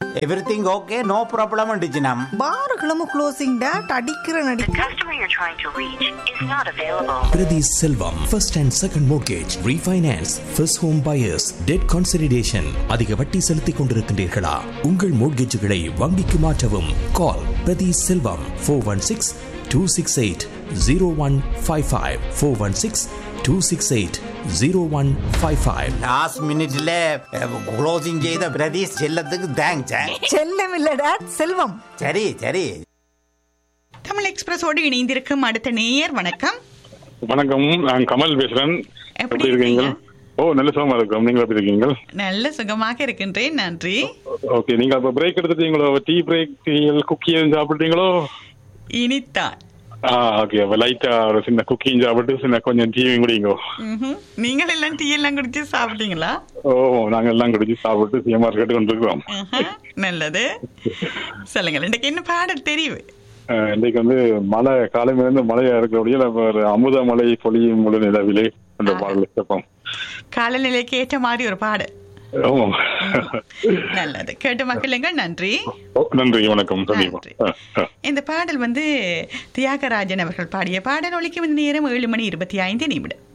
Everything okay, no problem டிஜினம். பாருகளும் closing date அடிக்கிற நடி. The customer you're trying to reach is not available. Priti Selvam, first and second mortgage, refinance, first home buyers, debt consolidation. அதிக வட்டி செலுத்திக் கொண்டிருக்கின்றீர்களா? உங்கள் மோட்கேஜுகளை வங்கிக்கு மாற்றவும். கால் பிரதி செல்வம் 416-268-0155 416-268-0155. லாஸ்ட் மினிட்ல க்ளோசிங் செய்த பிரதீஷ் செல்லத்துக்கு தேங்க்ஸ். செல்லம் இல்ல டேட் செல்வம். சரி சரி. தமிழ் எக்ஸ்பிரஸோடு இணைந்திருக்கும் அடுத்த நேயர். வணக்கம். வணக்கம், நான் கமல் பேசுறேன். எப்படி இருக்கீங்க? நல்ல சுகமா இருக்கோம். நீங்க எப்படி இருக்கீங்க? நல்ல சுகமாக இருக்கின்றேன், நன்றி. ஓகே, நீங்க அப்ப பிரேக் எடுத்துட்டீங்களோ? Tea break, cookie சாப்பிட்டீங்களோ? இனித்தான். ஓகே, அப்ப லைட்டா ஒரு சின்ன குக்கிங் சாப்பிட்டு சின்ன கொஞ்சம் டீ குடிங்க. நீங்கள் எல்லாம் டீ எல்லாம் குடிச்சு சாப்பிட்டீங்களா? ஓ, நாங்க எல்லாம் குடிச்சு சாப்பிட்டு சிஎம்ஆர் கேட்டு கொண்டிருக்கிறோம். நல்லது, சொல்லுங்கள். இன்றைக்கு என்ன பாடல் தெரிவு? இன்றைக்கு வந்து மழை, காலையில இருந்து மழையா இருக்கக்கூடிய அமுத மழை பொழியும் முழு நிலவிலே அந்த பாடல் கேட்போம். காலநிலைக்கு ஏற்ற மாதிரி ஒரு பாடல். நல்லது, கேட்டு மக்களுங்க. நன்றி. நன்றி, வணக்கம். இந்த பாடல் வந்து தியாகராஜன் அவர்கள் பாடிய பாடல். ஒலிக்கும் நேரம் 7:25.